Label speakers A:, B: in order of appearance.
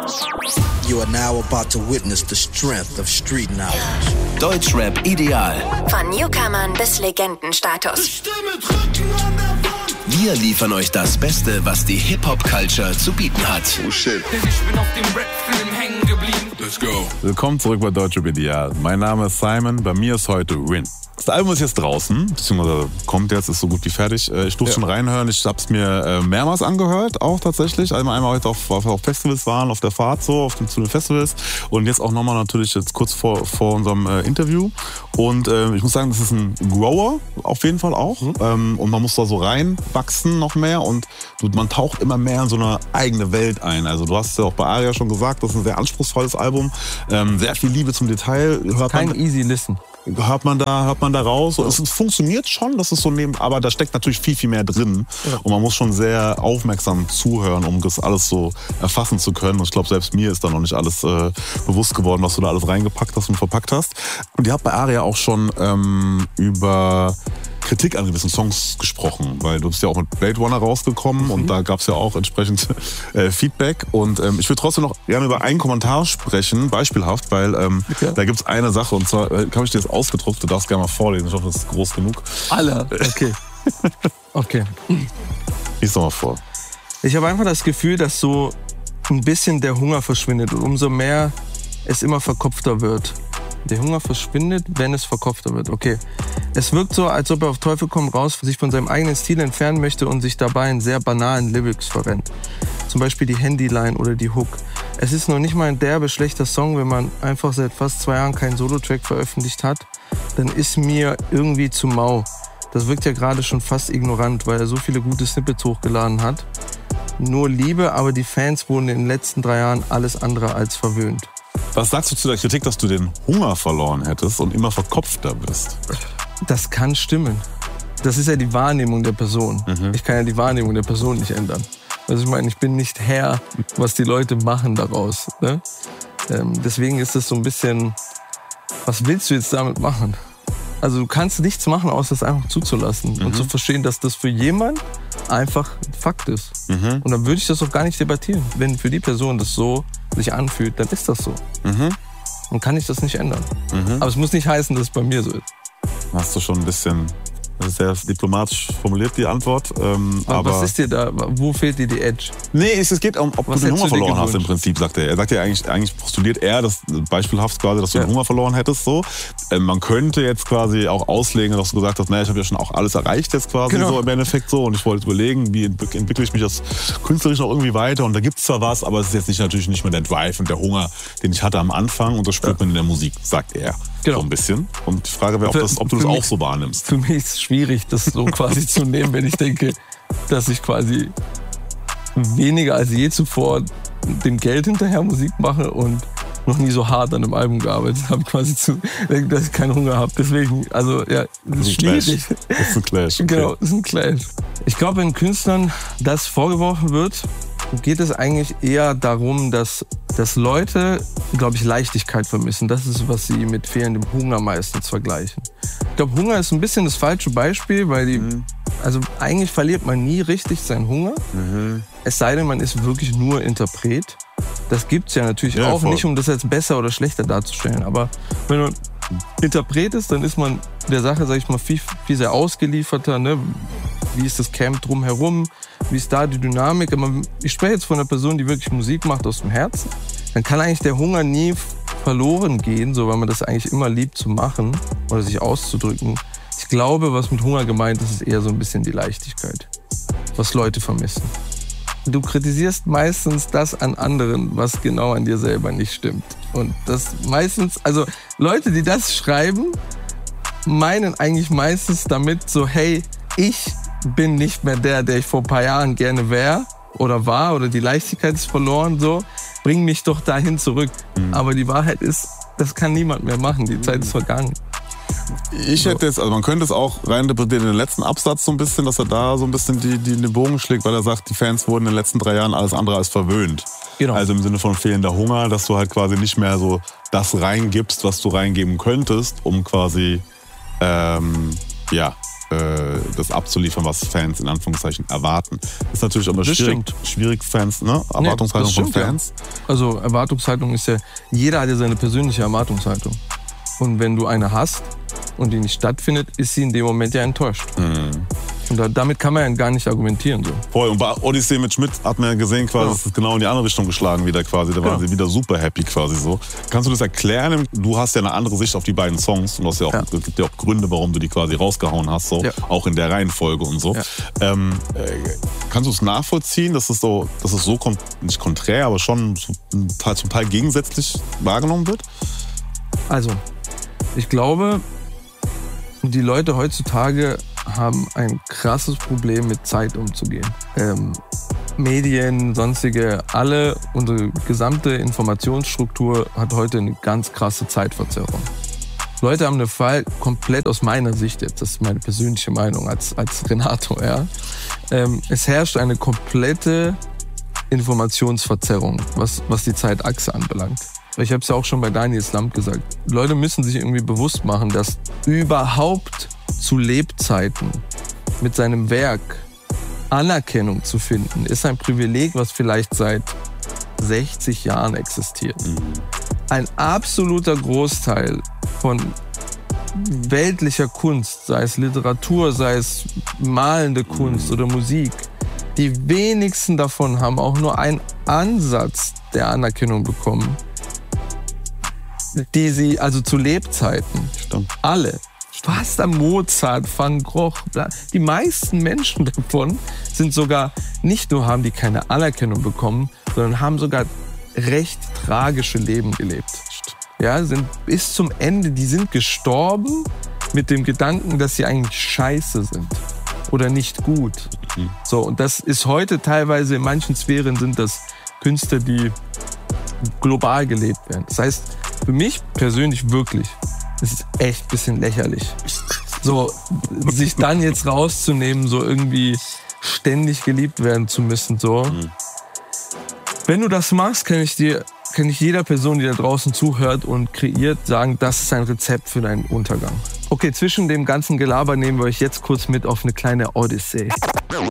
A: You are now about to witness the strength of street knowledge.
B: Deutschrap ideal.
C: Von Newcomern bis Legendenstatus.
D: Ich steh mit Rücken an der Wand.
B: Wir liefern euch das Beste, was die Hip-Hop-Culture zu bieten hat.
E: Oh shit.
F: Denn ich bin auf dem Rap-Film hängen geblieben.
E: Let's go.
G: Willkommen zurück bei Deutschrap ideal. Mein Name ist Simon, bei mir ist heute Rin. Das Album ist jetzt draußen, beziehungsweise kommt jetzt, ist so gut wie fertig. Ich durfte schon reinhören, ich habe es mir mehrmals angehört, auch tatsächlich. Einmal heute auf Festivals waren, auf der Fahrt so, zu den Festivals. Und jetzt auch nochmal natürlich jetzt kurz vor unserem Interview. Und ich muss sagen, das ist ein Grower, auf jeden Fall auch. Und man muss da so reinwachsen noch mehr und man taucht immer mehr in so eine eigene Welt ein. Also du hast ja auch bei Aria schon gesagt, das ist ein sehr anspruchsvolles Album. Sehr viel Liebe zum Detail.
H: Kein easy listen.
G: Hört man da raus. Und es funktioniert schon, das ist so aber da steckt natürlich viel, viel mehr drin. Ja. Und man muss schon sehr aufmerksam zuhören, um das alles so erfassen zu können. Und ich glaube, selbst mir ist da noch nicht alles bewusst geworden, was du da alles reingepackt hast und verpackt hast. Und ihr habt bei Aria auch schon über Kritik an gewissen Songs gesprochen, weil du bist ja auch mit Blade Runner rausgekommen und da gab es ja auch entsprechend Feedback. Und ich würde trotzdem noch gerne über einen Kommentar sprechen, beispielhaft, weil da gibt es eine Sache und zwar habe ich dir jetzt ausgedruckt, du darfst gerne mal vorlesen, ich hoffe, das ist groß genug.
H: Alle, okay. Okay.
G: Lies doch mal vor.
H: Ich habe einfach das Gefühl, dass so ein bisschen der Hunger verschwindet und umso mehr es immer verkopfter wird. Der Hunger verschwindet, wenn es verkopfter wird. Okay. Es wirkt so, als ob er auf Teufel komm raus sich von seinem eigenen Stil entfernen möchte und sich dabei in sehr banalen Lyrics verrennt. Zum Beispiel die Handyline oder die Hook. Es ist noch nicht mal ein derbe schlechter Song, wenn man einfach seit fast 2 Jahren keinen Solo-Track veröffentlicht hat. Dann ist mir irgendwie zu mau. Das wirkt ja gerade schon fast ignorant, weil er so viele gute Snippets hochgeladen hat. Nur Liebe, aber die Fans wurden in den letzten 3 Jahren alles andere als verwöhnt.
G: Was sagst du zu der Kritik, dass du den Hunger verloren hättest und immer verkopfter bist?
H: Das kann stimmen. Das ist ja die Wahrnehmung der Person. Ich kann ja die Wahrnehmung der Person nicht ändern. Also ich meine, ich bin nicht Herr, was die Leute machen daraus. Ne? Deswegen ist es so ein bisschen, was willst du jetzt damit machen? Also du kannst nichts machen, außer es einfach zuzulassen und zu verstehen, dass das für jemand einfach Fakt ist. Und dann würde ich das auch gar nicht debattieren. Wenn für die Person das so sich anfühlt, dann ist das so. Dann kann ich das nicht ändern. Aber es muss nicht heißen, dass es bei mir so ist.
G: Hast du schon ein bisschen, das ist sehr diplomatisch formuliert, die Antwort. Aber
H: was ist dir da, wo fehlt dir die Edge?
G: Nee, es geht um, ob
H: Was
G: du den
H: hättest
G: Hunger
H: du dir
G: verloren hast im
H: gewünscht?
G: Prinzip, sagt er. Er sagt ja eigentlich postuliert er, das beispielhaft quasi, dass du den Hunger verloren hättest. So. Man könnte jetzt quasi auch auslegen, dass du gesagt hast, naja, ich habe ja schon auch alles erreicht jetzt quasi so im Endeffekt so. Und ich wollte überlegen, wie entwickle ich mich als künstlerisch noch irgendwie weiter. Und da gibt es zwar was, aber es ist jetzt natürlich nicht mehr der Drive und der Hunger, den ich hatte am Anfang. Und das spürt man in der Musik, sagt er.
H: Genau.
G: So ein bisschen. Und die Frage wäre, ob du das auch so wahrnimmst.
H: Für mich ist es schwierig, das so quasi zu nehmen, wenn ich denke, dass ich quasi weniger als je zuvor dem Geld hinterher Musik mache und noch nie so hart an einem Album gearbeitet habe, quasi dass ich keinen Hunger habe. Deswegen, also ja, das ist schwierig.
G: Das ist ein Clash. Okay.
H: Genau, das ist ein Clash. Ich glaube, wenn Künstlern das vorgeworfen wird, geht es eigentlich eher darum, dass Leute, glaube ich, Leichtigkeit vermissen. Das ist, was sie mit fehlendem Hunger meistens vergleichen. Ich glaube, Hunger ist ein bisschen das falsche Beispiel, weil also eigentlich verliert man nie richtig seinen Hunger. Es sei denn, man ist wirklich nur Interpret. Das gibt's ja natürlich auch
G: voll.
H: nicht, um das jetzt besser oder schlechter darzustellen. Aber wenn man Interpret ist, dann ist man der Sache, sag ich mal, viel sehr ausgelieferter. Ne? Wie ist das Camp drumherum? Wie ist da die Dynamik? Aber ich spreche jetzt von einer Person, die wirklich Musik macht aus dem Herzen. Dann kann eigentlich der Hunger nie verloren gehen, so, weil man das eigentlich immer liebt zu machen oder sich auszudrücken. Ich glaube, was mit Hunger gemeint ist, ist eher so ein bisschen die Leichtigkeit, was Leute vermissen. Du kritisierst meistens das an anderen, was genau an dir selber nicht stimmt. Und das meistens, also Leute, die das schreiben, meinen eigentlich meistens damit so, hey, ich bin nicht mehr der ich vor ein paar Jahren gerne wäre oder war oder die Leichtigkeit ist verloren, so, bring mich doch dahin zurück. Aber die Wahrheit ist, das kann niemand mehr machen, die Zeit ist vergangen.
G: Ich hätte jetzt, also man könnte es auch reininterpretieren in den letzten Absatz so ein bisschen, dass er da so ein bisschen den Bogen schlägt, weil er sagt, die Fans wurden in den letzten 3 Jahren alles andere als verwöhnt.
H: Genau.
G: Also im Sinne von fehlender Hunger, dass du halt quasi nicht mehr so das reingibst, was du reingeben könntest, um quasi, das abzuliefern, was Fans in Anführungszeichen erwarten. Ist natürlich immer schwierig Fans, ne? Erwartungshaltung von Fans.
H: Ja. Also Erwartungshaltung ist ja, jeder hat ja seine persönliche Erwartungshaltung. Und wenn du eine hast und die nicht stattfindet, ist sie in dem Moment ja enttäuscht. Und damit kann man ja gar nicht argumentieren. So.
G: Voll. Und bei Odyssee mit Schmidt hat man ja gesehen, quasi, es ist genau in die andere Richtung geschlagen wieder quasi. Da waren sie wieder super happy quasi so. Kannst du das erklären? Du hast ja eine andere Sicht auf die beiden Songs und es gibt ja auch Gründe, warum du die quasi rausgehauen hast, so. Auch in der Reihenfolge und so. Ja. Kannst du es nachvollziehen, dass es so nicht konträr, aber schon zum Teil gegensätzlich wahrgenommen wird?
H: Also, ich glaube, die Leute heutzutage haben ein krasses Problem mit Zeit umzugehen. Medien, sonstige, unsere gesamte Informationsstruktur hat heute eine ganz krasse Zeitverzerrung. Leute haben einen Fall komplett aus meiner Sicht jetzt, das ist meine persönliche Meinung als Renato, ja. Es herrscht eine komplette Informationsverzerrung, was die Zeitachse anbelangt. Ich habe es ja auch schon bei Daniel Slump gesagt. Leute müssen sich irgendwie bewusst machen, dass überhaupt zu Lebzeiten mit seinem Werk Anerkennung zu finden, ist ein Privileg, was vielleicht seit 60 Jahren existiert. Ein absoluter Großteil von weltlicher Kunst, sei es Literatur, sei es malende Kunst oder Musik, die wenigsten davon haben auch nur einen Ansatz der Anerkennung bekommen, die sie, also zu Lebzeiten, alle, fast am Mozart, Van Gogh, die meisten Menschen davon sind sogar, nicht nur haben die keine Anerkennung bekommen, sondern haben sogar recht tragische Leben gelebt. Ja, sind bis zum Ende, die sind gestorben mit dem Gedanken, dass sie eigentlich scheiße sind oder nicht gut. So, und das ist heute teilweise, in manchen Sphären sind das Künstler, die global gelebt werden. Das heißt, für mich persönlich wirklich, es ist echt ein bisschen lächerlich. So, sich dann jetzt rauszunehmen, so irgendwie ständig geliebt werden zu müssen, so. Wenn du das machst, kann ich jeder Person, die da draußen zuhört und kreiert, sagen, das ist ein Rezept für deinen Untergang. Okay, zwischen dem ganzen Gelaber nehmen wir euch jetzt kurz mit auf eine kleine Odyssee.